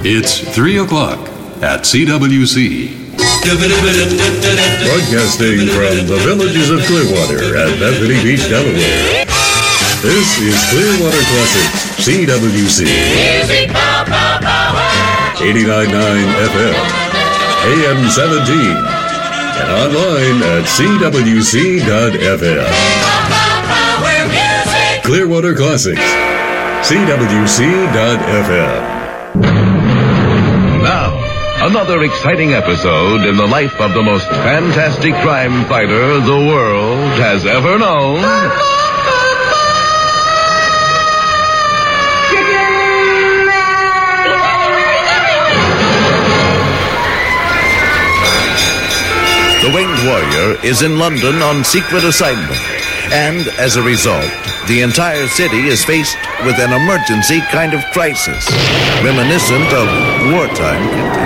It's 3 o'clock at CWC. Broadcasting from the villages of Clearwater and Bethany Beach, Delaware. This is Clearwater Classics, CWC. 89.9 FM, AM 17, and online at CWC.FM. Clearwater Classics, CWC.FM. Now, another exciting episode in the life of the most fantastic crime fighter the world has ever known. The Winged Warrior is in London on secret assignment, and as a result, the entire city is faced with an emergency kind of crisis, reminiscent of wartime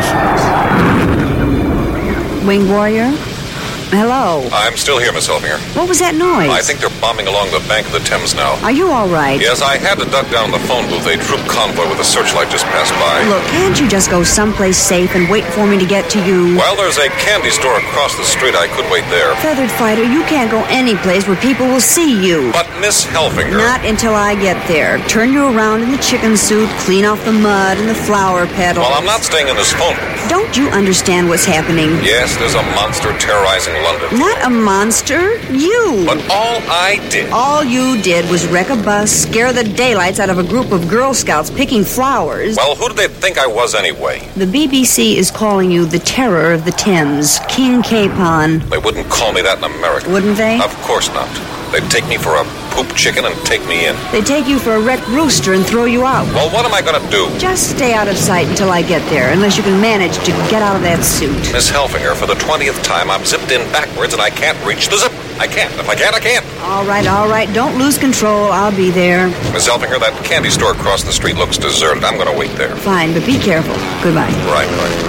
conditions. Winged Warrior? Hello. I'm still here, Miss Helfinger. What was that noise? I think they're bombing along the bank of the Thames now. Are you all right? Yes, I had to duck down in the phone booth. A troop convoy with a searchlight just passed by. Look, can't you just go someplace safe and wait for me to get to you? Well, there's a candy store across the street. I could wait there. Feathered Fighter, you can't go any place where people will see you. But, Miss Helfinger... Not until I get there. Turn you around in the chicken suit, clean off the mud and the flower petals. Well, I'm not staying in this phone booth. Don't you understand what's happening? Yes, there's a monster terrorizing London. Not a monster. You. But all I did... All you did was wreck a bus, scare the daylights out of a group of Girl Scouts picking flowers. Well, who did they think I was anyway? The BBC is calling you the terror of the Thames, King Capon. They wouldn't call me that in America. Wouldn't they? Of course not. They'd take me for a poop chicken and take me in. They take you for a wrecked rooster and throw you out. Well, what am I going to do? Just stay out of sight until I get there, unless you can manage to get out of that suit. Miss Helfinger, for the 20th time, I'm zipped in backwards and I can't reach the zip. I can't. If I can't, I can't. All right. Don't lose control. I'll be there. Miss Helfinger, that candy store across the street looks deserted. I'm going to wait there. Fine, but be careful. Goodbye. Right.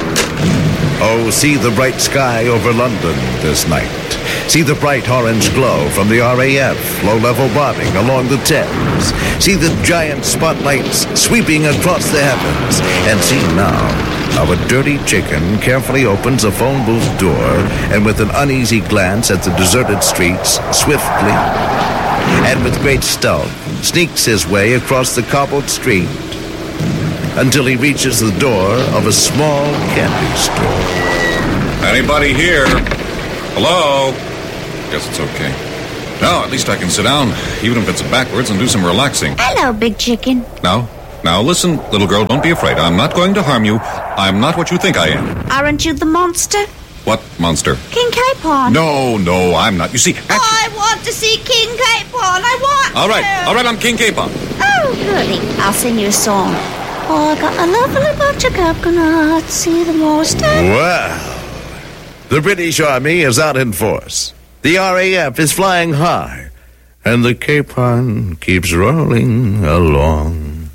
Oh, see the bright sky over London this night. See the bright orange glow from the RAF low-level bombing along the Thames. See the giant spotlights sweeping across the heavens. And see now how a dirty chicken carefully opens a phone booth door and with an uneasy glance at the deserted streets, swiftly and with great stealth sneaks his way across the cobbled street until he reaches the door of a small candy store. Anybody here? Hello? Guess it's okay. No, at least I can sit down, even if it's backwards, and do some relaxing. Hello, big chicken. Now, listen, little girl, don't be afraid. I'm not going to harm you. I'm not what you think I am. Aren't you the monster? What monster? King Capon. No, I'm not. You see, actually... I want to see King Capon. I want All right, to. I'm King Capon. Oh, goody. I'll sing you a song. Oh, I got a lovely bunch of coconuts. See the most. Well, the British Army is out in force. The RAF is flying high, and the Capon keeps rolling along.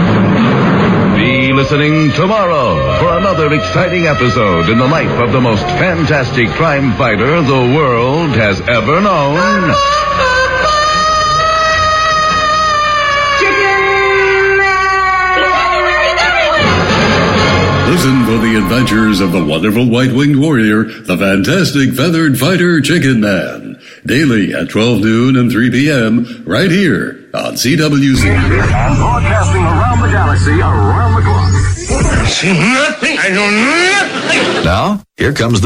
Be listening tomorrow for another exciting episode in the life of the most fantastic crime fighter the world has ever known. Listen for the adventures of the wonderful white-winged warrior, the fantastic feathered fighter Chicken Man. Daily at 12 noon and 3 p.m. right here on CWC. And broadcasting around the galaxy, around the clock. I see nothing. I know nothing. Now, here comes the